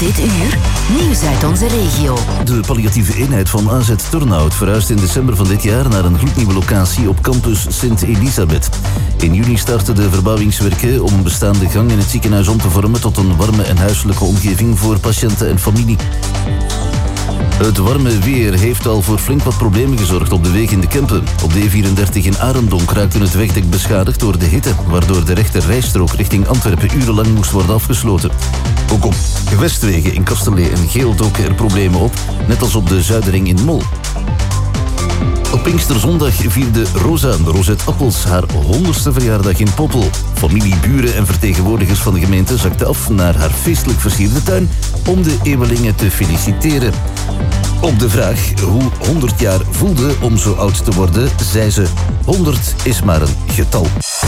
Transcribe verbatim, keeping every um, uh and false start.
Dit uur, nieuws uit onze regio. De palliatieve eenheid van A Z Turnhout verhuist in december van dit jaar naar een gloednieuwe locatie op campus Sint-Elisabeth. In juni starten de verbouwingswerken om een bestaande gang in het ziekenhuis om te vormen tot een warme en huiselijke omgeving voor patiënten en familie. Het warme weer heeft al voor flink wat problemen gezorgd op de weg in de Kempen. Op de E vierendertig in Arendonk raakte het wegdek beschadigd door de hitte, waardoor de rechter rijstrook richting Antwerpen urenlang moest worden afgesloten. Ook op gewestwegen in Kastelee en Geel doken er problemen op, net als op de Zuidering in Mol. Op Pinksterzondag vierde Rosa de Rosette Appels haar honderdste verjaardag in Poppel. Familie, buren en vertegenwoordigers van de gemeente zakten af naar haar feestelijk versierde tuin om de eeuwelingen te feliciteren. Op de vraag hoe honderd jaar voelde om zo oud te worden, zei ze: honderd is maar een getal.